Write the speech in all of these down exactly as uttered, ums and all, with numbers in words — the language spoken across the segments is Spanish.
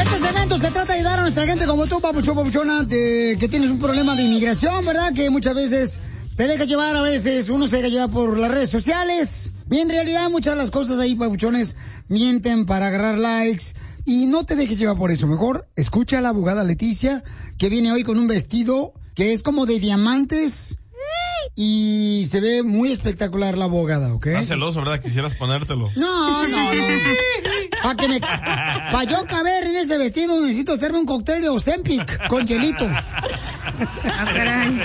Este segmento se trata de ayudar a nuestra gente como tú, papuchón, papuchona, de, que tienes un problema de inmigración, ¿verdad? Que muchas veces te deja llevar, a veces uno se deja llevar por las redes sociales. Y en realidad muchas de las cosas ahí, papuchones, mienten para agarrar likes. Y no te dejes llevar por eso. Mejor escucha a la abogada Leticia, que viene hoy con un vestido que es como de diamantes. Y se ve muy espectacular la abogada, ¿ok? Estás celoso, ¿verdad? Quisieras ponértelo. No, no, no. Para que me... Para yo caber en ese vestido necesito hacerme un cóctel de Ozempic con hielitos. Ah, caray.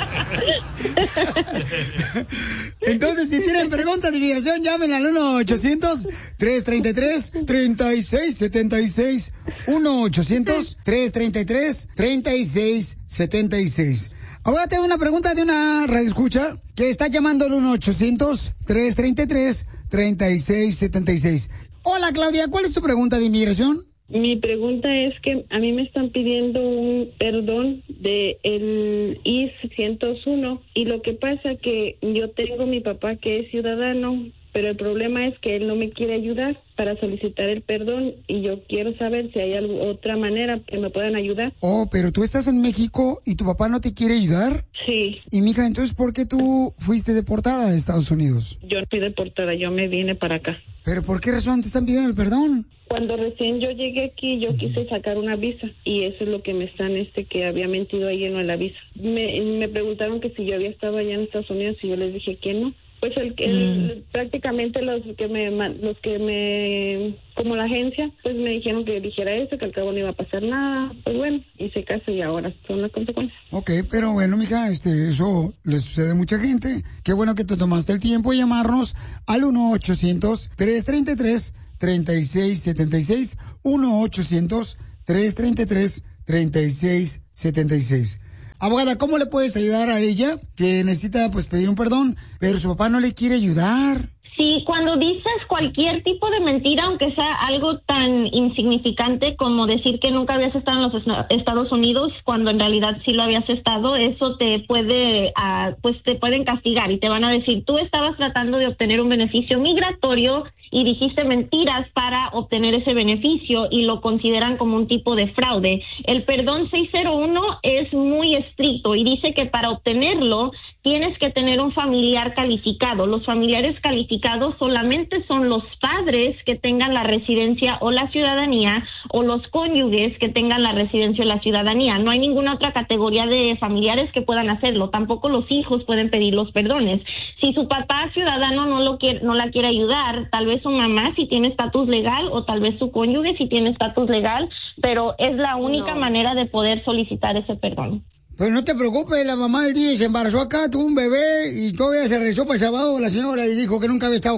Entonces, si tienen preguntas de inmigración, llamen al uno ochocientos, tres treinta y tres, treinta y seis setenta y seis. uno ochocientos, tres treinta y tres, treinta y seis setenta y seis. Ahora tengo una pregunta de una radioescucha que está llamando al uno ochocientos, tres treinta y tres, treinta y seis setenta y seis. Hola, Claudia, ¿cuál es tu pregunta de inmigración? Mi pregunta es que a mí me están pidiendo un perdón de el I S ciento uno y lo que pasa que yo tengo mi papá que es ciudadano, pero el problema es que él no me quiere ayudar para solicitar el perdón y yo quiero saber si hay algo, otra manera que me puedan ayudar. Oh, pero tú estás en México y tu papá no te quiere ayudar. Sí. Y mija, entonces, ¿por qué tú fuiste deportada de Estados Unidos? Yo no fui deportada, yo me vine para acá. ¿Pero por qué razón te están pidiendo el perdón? Cuando recién yo llegué aquí, yo quise sacar una visa y eso es lo que me están, este, que había mentido ahí en la visa. Me, me preguntaron que si yo había estado allá en Estados Unidos y yo les dije que no. Pues el, el mm. prácticamente los que me, los que me, como la agencia, pues me dijeron que dijera eso, que al cabo no iba a pasar nada. Pues bueno, hice caso y ahora son las consecuencias. Ok, pero bueno, mija, este, eso le sucede a mucha gente. Qué bueno que te tomaste el tiempo de llamarnos al uno ochocientos, tres treinta y tres, treinta y seis setenta y seis. uno ochocientos, tres treinta y tres, treinta y seis setenta y seis. Abogada, ¿cómo le puedes ayudar a ella que necesita pues pedir un perdón, pero su papá no le quiere ayudar? Sí, cuando dices cualquier tipo de mentira, aunque sea algo tan insignificante como decir que nunca habías estado en los Estados Unidos, cuando en realidad sí lo habías estado, eso te puede, uh, pues te pueden castigar y te van a decir, tú estabas tratando de obtener un beneficio migratorio y dijiste mentiras para obtener ese beneficio y lo consideran como un tipo de fraude. El perdón seiscientos uno es muy estricto y dice que para obtenerlo tienes que tener un familiar calificado. Los familiares calificados solamente son los padres que tengan la residencia o la ciudadanía o los cónyuges que tengan la residencia o la ciudadanía. No hay ninguna otra categoría de familiares que puedan hacerlo. Tampoco los hijos pueden pedir los perdones. Si su papá ciudadano no lo quiere, no la quiere ayudar, tal vez su mamá si tiene estatus legal o tal vez su cónyuge si tiene estatus legal, pero es la única no. manera de poder solicitar ese perdón. Pero no te preocupes, la mamá del D J se embarazó acá, tuvo un bebé y todavía se regresó para El Salvador la señora y dijo que nunca había estado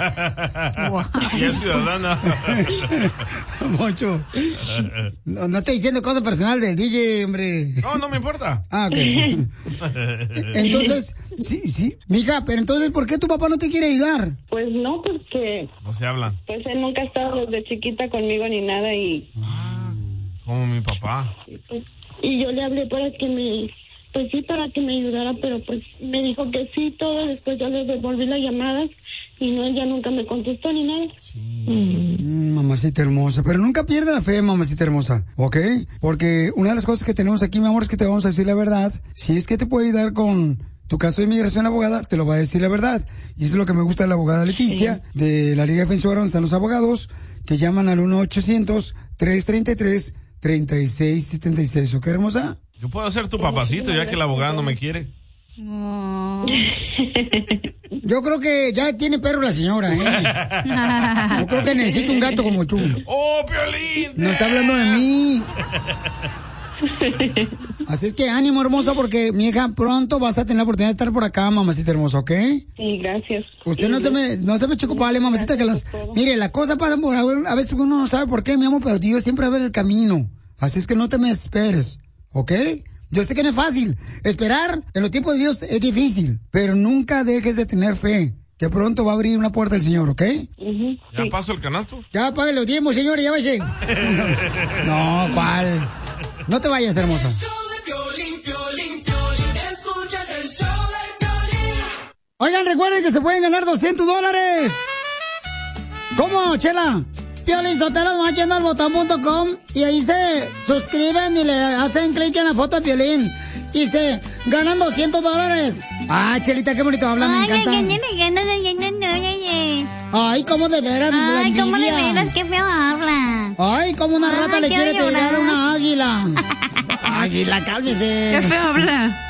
acá. Wow. Y es ciudadana. Moncho, no, no estoy diciendo cosas personales del D J, hombre. No, no me importa. Ah, ok. Entonces, sí, sí, mija, pero entonces, ¿por qué tu papá no te quiere ayudar? Pues no, porque... No se hablan. Pues él nunca ha estado desde chiquita conmigo ni nada y... Ah, como mi papá. Pues, y yo le hablé para que me, pues sí, para que me ayudara, pero pues me dijo que sí, todo, después yo le devolví la llamada y no, ella nunca me contestó ni nada. Sí. Mm, mamacita hermosa, pero nunca pierda la fe, mamacita hermosa, ¿ok? Porque una de las cosas que tenemos aquí, mi amor, es que te vamos a decir la verdad. Si es que te puede ayudar con tu caso de inmigración, abogada, te lo va a decir la verdad. Y eso es lo que me gusta de la abogada Leticia, sí, de la Liga Defensora, donde están los abogados, que llaman al uno ochocientos, tres treinta y tres, treinta y seis setenta y seis. ¿Ok, hermosa? Yo puedo ser tu papacito ya que la abogada no me quiere. Oh. Yo creo que ya tiene perro la señora, ¿eh? Yo creo que necesito un gato como tú. ¡Oh, Piolín! No está hablando de mí. Así es que ánimo, hermosa, porque mi hija pronto vas a tener la oportunidad de estar por acá, mamacita hermosa, ¿ok? Sí, gracias. Usted sí, no se me no se me chocopale, mamacita, que las... Mire, la cosa pasa por... A veces uno no sabe por qué, mi amor, pero Dios siempre va a ver el camino. Así es que no te me esperes, ¿ok? Yo sé que no es fácil. Esperar en los tiempos de Dios es difícil, pero nunca dejes de tener fe, que pronto va a abrir una puerta el Señor, ¿ok? Uh-huh, ¿Ya sí. paso el canasto? Ya pague los diezmos, señores, ya váyase. No, ¿cuál? No te vayas, hermosa. Oigan, recuerden que se pueden ganar doscientos dólares. ¿Cómo, Chela? Piolín Sotelo, nomás yendo al botón punto com y ahí se suscriben y le hacen clic en la foto de Piolín. Y se ganan doscientos dólares. Ah, Chelita, qué bonito habla, me encanta. Ay, cómo de veras, la Ay, cómo de envidia. veras, qué feo habla. Ay, como una rata Ay, le quiero quiere pegar llorar. a una águila. Águila, cálmese. Qué feo habla.